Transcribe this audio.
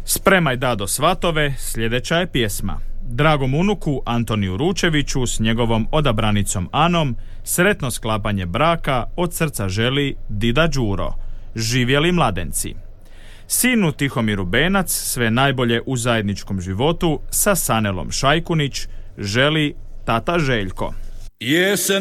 Spremaj dado svatove, sljedeća je pjesma. Dragom unuku Antoniju Ručeviću s njegovom odabranicom Anom sretno sklapanje braka od srca želi dida Đuro. Živjeli mladenci. Sinu Tihomiru Benac sve najbolje u zajedničkom životu sa Sanelom Šajkunić želi tata Željko. Jesen